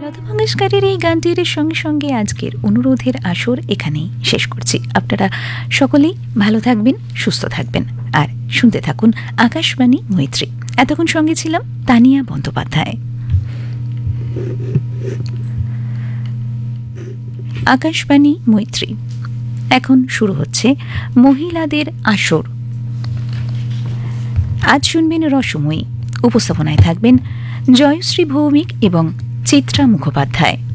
লতা মঙ্গেশকরের এই গানটির সঙ্গে সঙ্গে আজকের অনুরোধের আসর এখানেই শেষ করছি। আপনারা সকলেই ভালো থাকবেন, সুস্থ থাকবেন আর শুনতে থাকুন আকাশবাণী মৈত্রী। এতক্ষণ সঙ্গে ছিলাম তানিয়া বন্দ্যোপাধ্যায়। আকাশবাণী মৈত্রী, এখন শুরু হচ্ছে মহিলাদের আসর। আজ শুনবেন রসময়ী। উপস্থাপনায় থাকবেন জয়শ্রী ভৌমিক এবং চিত্রা মুখোপাধ্যায়।